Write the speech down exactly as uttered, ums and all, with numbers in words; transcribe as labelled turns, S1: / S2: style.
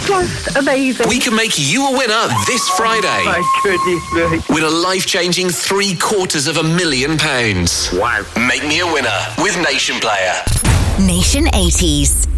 S1: just amazing.
S2: We can make you a winner this Friday.
S1: My goodness me.
S2: Win a life-changing three quarters of a million pounds.
S1: Wow.
S2: Make me a winner with Nation Player.
S3: Nation eighties.